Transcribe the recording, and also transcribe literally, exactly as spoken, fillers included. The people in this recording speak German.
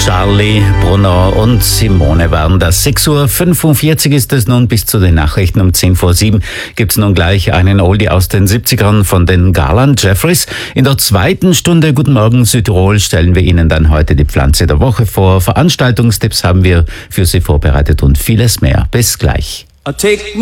Charlie, Bruno und Simone waren das. sechs Uhr fünfundvierzig ist es nun. Bis zu den Nachrichten um zehn vor sieben gibt's nun gleich einen Oldie aus den siebzigern von den Garland Jeffries. In der zweiten Stunde Guten Morgen Südtirol stellen wir Ihnen dann heute die Pflanze der Woche vor. Veranstaltungstipps haben wir für Sie vorbereitet und vieles mehr. Bis gleich. Take